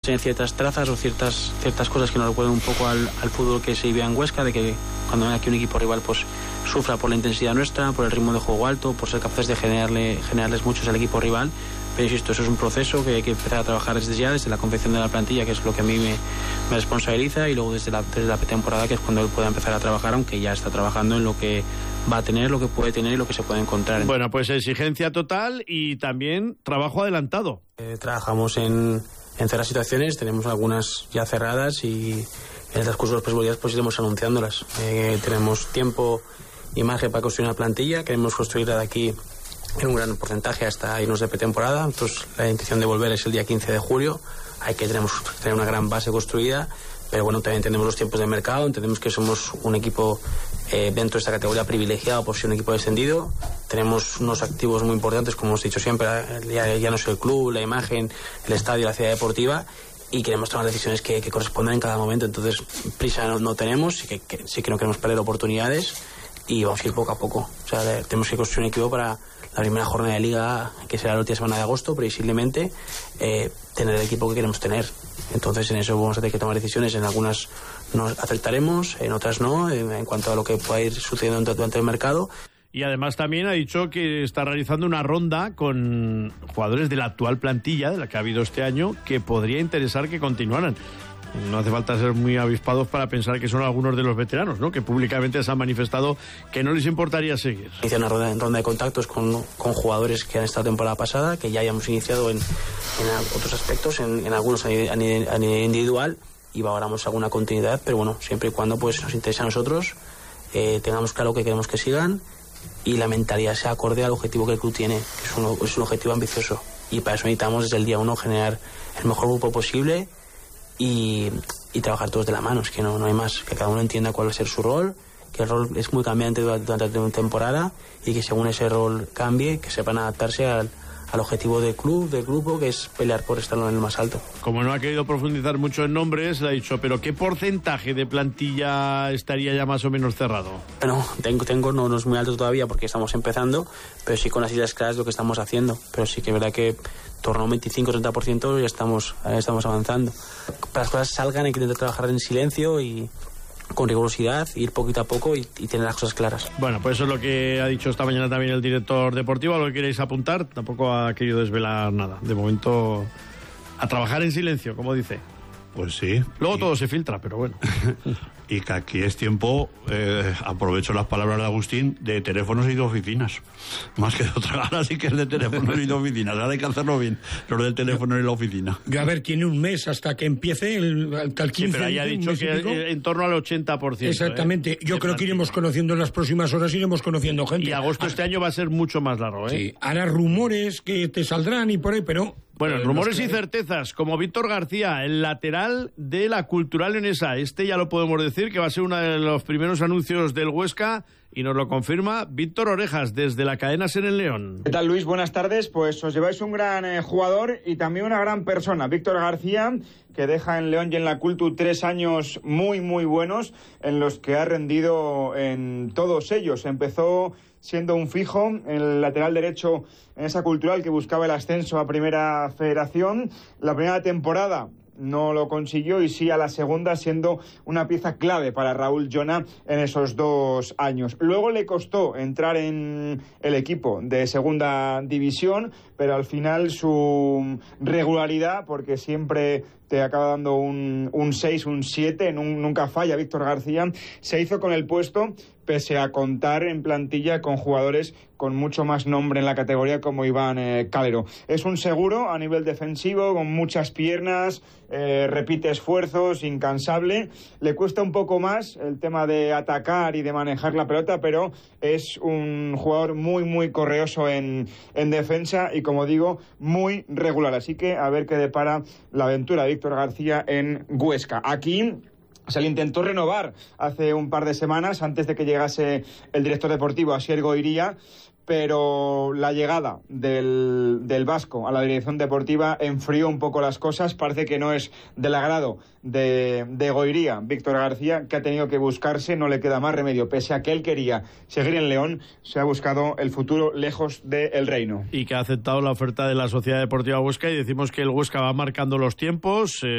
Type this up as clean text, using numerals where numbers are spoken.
tener ciertas trazas o ciertas cosas que nos recuerden un poco al fútbol que se vive en Huesca, de que cuando venga aquí un equipo rival pues sufra por la intensidad nuestra, por el ritmo de juego alto, por ser capaces de generarles muchos al equipo rival. Pero insisto, eso es un proceso que hay que empezar a trabajar desde la confección de la plantilla, que es lo que a mí me responsabiliza, y luego desde la pretemporada, que es cuando él pueda empezar a trabajar, aunque ya está trabajando en lo que va a tener, lo que puede tener y lo que se puede encontrar. Bueno, pues exigencia total y también trabajo adelantado. Trabajamos en cerrar situaciones, tenemos algunas ya cerradas y en el transcurso de los próximos días pues iremos anunciándolas. Tenemos tiempo y margen para construir una plantilla, queremos construirla de aquí en un gran porcentaje hasta irnos de pretemporada. Entonces la intención de volver es el día 15 de julio. Hay que tener una gran base construida, pero bueno, también entendemos los tiempos de mercado, entendemos que somos un equipo dentro de esta categoría privilegiado por ser un equipo descendido. Tenemos unos activos muy importantes, como hemos dicho siempre, ya no es el club, la imagen, el estadio, la ciudad deportiva, y queremos tomar decisiones que correspondan en cada momento. Entonces prisa no tenemos, sí que no queremos perder oportunidades y vamos a ir poco a poco. O sea, tenemos que construir un equipo para la primera jornada de Liga, que será la última semana de agosto, previsiblemente, tener el equipo que queremos tener. Entonces en eso vamos a tener que tomar decisiones. En algunas nos acertaremos, en otras no, en cuanto a lo que pueda ir sucediendo durante el mercado. Y además también ha dicho que está realizando una ronda con jugadores de la actual plantilla, de la que ha habido este año, que podría interesar que continuaran. No hace falta ser muy avispados para pensar que son algunos de los veteranos, ¿no?, que públicamente se han manifestado que no les importaría seguir. Hice una ronda de contactos con jugadores que han estado temporada pasada, que ya hayamos iniciado en otros aspectos, en algunos a nivel individual, y valoramos alguna continuidad, pero bueno, siempre y cuando pues nos interese a nosotros, tengamos claro que queremos que sigan y la mentalidad sea acorde al objetivo que el club tiene, que es un objetivo ambicioso, y para eso necesitamos desde el día 1 generar el mejor grupo posible y trabajar todos de la mano. Es que no hay más, que cada uno entienda cuál va a ser su rol, que el rol es muy cambiante durante la temporada y que según ese rol cambie, que sepan adaptarse al objetivo del club, del grupo, que es pelear por estar en el más alto. Como no ha querido profundizar mucho en nombres, le ha dicho, pero ¿qué porcentaje de plantilla estaría ya más o menos cerrado? Bueno, no es muy alto todavía porque estamos empezando, pero sí con las ideas claras lo que estamos haciendo. Pero sí que es verdad que torno a un 25-30% ya estamos avanzando. Para que las cosas salgan hay que intentar trabajar en silencio y con rigurosidad, ir poquito a poco y tener las cosas claras. Bueno, pues eso es lo que ha dicho esta mañana también el director deportivo. ¿A lo que queréis apuntar? Tampoco ha querido desvelar nada. De momento, a trabajar en silencio, como dice. Pues sí. Luego todo se filtra, pero bueno. Y que aquí es tiempo, aprovecho las palabras de Agustín, de teléfonos y de oficinas. Más que de otra, ahora sí que es de teléfonos y de oficinas. Ahora hay que hacerlo bien, lo del teléfono y la oficina. A ver, tiene un mes hasta que empiece el 15. Sí, pero ahí ha dicho que en torno al 80%. Exactamente. Yo creo que iremos conociendo en las próximas horas, iremos conociendo gente. Y agosto este año va a ser mucho más largo, ¿eh? Sí, hará rumores que te saldrán y por ahí, pero... Bueno, rumores y certezas, como Víctor García, el lateral de la Cultural Leonesa. Este ya lo podemos decir, que va a ser uno de los primeros anuncios del Huesca, y nos lo confirma Víctor Orejas, desde la cadena SER en León. ¿Qué tal, Luis? Buenas tardes. Pues os lleváis un gran jugador y también una gran persona, Víctor García, que deja en León y en la Cultu 3 años muy, muy buenos, en los que ha rendido en todos ellos. Empezó siendo un fijo en el lateral derecho en esa Cultural que buscaba el ascenso a Primera Federación. La primera temporada no lo consiguió y sí a la segunda, siendo una pieza clave para Raúl Llona en esos 2 años. Luego le costó entrar en el equipo de segunda división, pero al final su regularidad, porque siempre te acaba dando un 6, un 7, nunca falla Víctor García, se hizo con el puesto pese a contar en plantilla con jugadores con mucho más nombre en la categoría como Iván Calero. Es un seguro a nivel defensivo, con muchas piernas, repite esfuerzos, incansable. Le cuesta un poco más el tema de atacar y de manejar la pelota, pero es un jugador muy, muy correoso en defensa y, como digo, muy regular. Así que a ver qué depara la aventura de Víctor García en Huesca. Aquí se le intentó renovar hace un par de semanas, antes de que llegase el director deportivo, Asier Goiría, pero la llegada del vasco a la dirección deportiva enfrió un poco las cosas. Parece que no es del agrado de Goiría, Víctor García, que ha tenido que buscarse, no le queda más remedio. Pese a que él quería seguir en León, se ha buscado el futuro lejos del reino. Y que ha aceptado la oferta de la Sociedad Deportiva Huesca, y decimos que el Huesca va marcando los tiempos.